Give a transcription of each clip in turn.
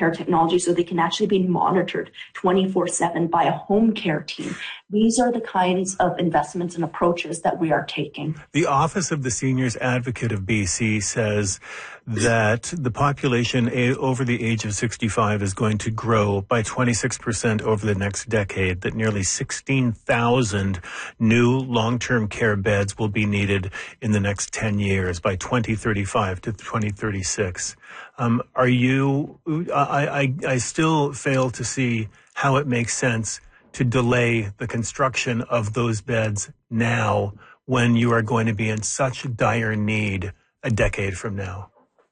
care technology so they can actually be monitored 24/7 by a home care team. These are the kinds of investments and approaches that we are taking. The Office of the Seniors Advocate of BC says that the population over the age of 65 is going to grow by 26% over the next decade, that nearly 16,000 new long-term care beds will be needed in the next 10 years by 2035 to 2036. I still fail to see how it makes sense to delay the construction of those beds now when you are going to be in such dire need a decade from now.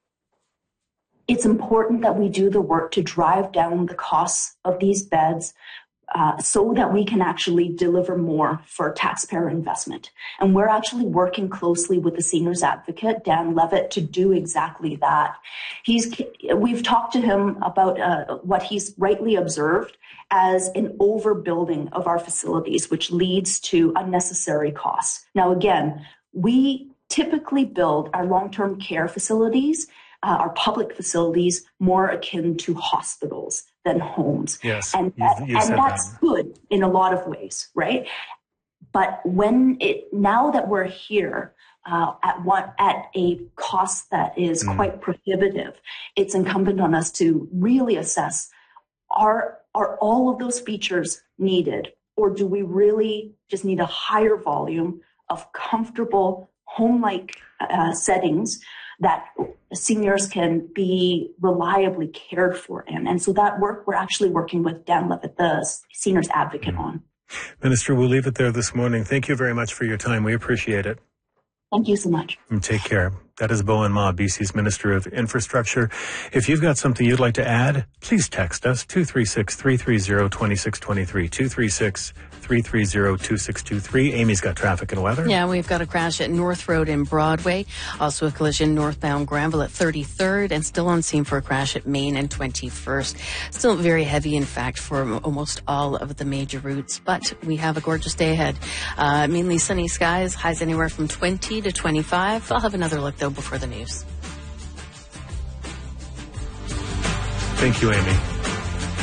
It's important that we do the work to drive down the costs of these beds so that we can actually deliver more for taxpayer investment. And we're actually working closely with the Seniors Advocate, Dan Levitt, to do exactly that. We've talked to him about what he's rightly observed as an overbuilding of our facilities, which leads to unnecessary costs. Now, again, we typically build our long-term care facilities, our public facilities, more akin to hospitals than homes. Yes, and that's good in a lot of ways, right? But now that we're here at a cost that is quite prohibitive, it's incumbent on us to really assess, are all of those features needed, or do we really just need a higher volume of comfortable home-like settings that seniors can be reliably cared for in? And so that work, we're actually working with Dan Levitt, the Seniors Advocate, on. Minister, we'll leave it there this morning. Thank you very much for your time. We appreciate it. Thank you so much. And take care. That is Bowen Ma, BC's Minister of Infrastructure. If you've got something you'd like to add, please text us, 236-330-2623, 236-330-2623. Amy's got traffic and weather. Yeah, we've got a crash at North Road in Broadway. Also a collision northbound Granville at 33rd, and still on scene for a crash at Main and 21st. Still very heavy, in fact, for almost all of the major routes. But we have a gorgeous day ahead. Mainly sunny skies, highs anywhere from 20 to 25. I'll have another look, though, before the news. Thank you, Amy.